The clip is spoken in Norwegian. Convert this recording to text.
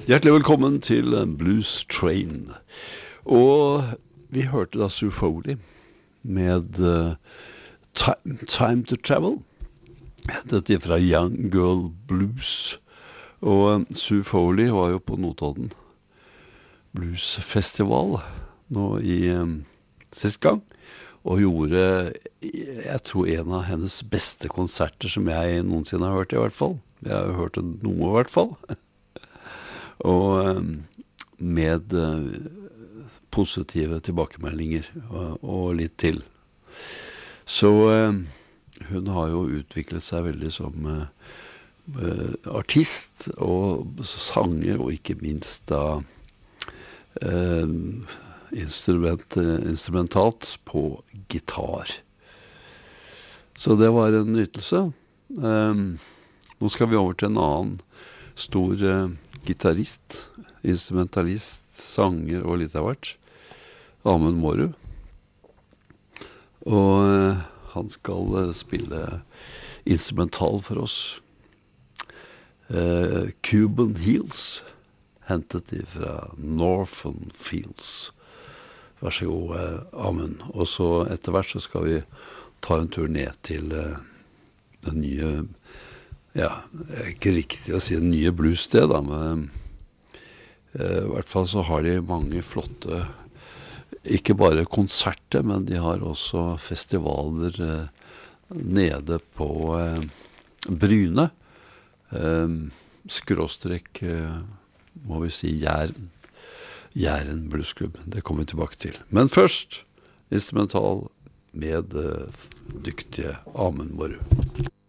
Hjertelig velkommen til Blues Train. Og vi hørte da Sue Foley med Time to Travel. Dette er fra Young Girl Blues. Og Sue Foley var jo på Notodden Bluesfestival nå i sist gang. Og gjorde, jeg tror, en av hennes beste konserter som jeg noensinne har hørt i hvert fall. Jeg har jo hørt noe i hvert fall. Og med positive tilbakemeldinger og litt til. Så hun har jo utviklet seg veldig som artist og sanger, og ikke minst da instrumentalt på gitar. Så det var en nytelse. Nå skal vi over til en annen stor gitarist, instrumentalist, sanger og litt av hvert. Amund Mårud. Og han skal spille instrumental for oss. Cuban Heels, hentet fra Northern Fields. Vær så god, Amund. Og så etter hvert så skal vi ta en tur ned til den nye, ja, det er ikke riktig å si en nye bluessted da, men i hvert fall så har de mange flotte, ikke bare konserter, men de har også festivaler nede på Bryne, skråstrek, må vi si, Jæren Bluesklubb. Det kommer vi tilbake til. Men først, instrumental med dyktige Amund Mårud.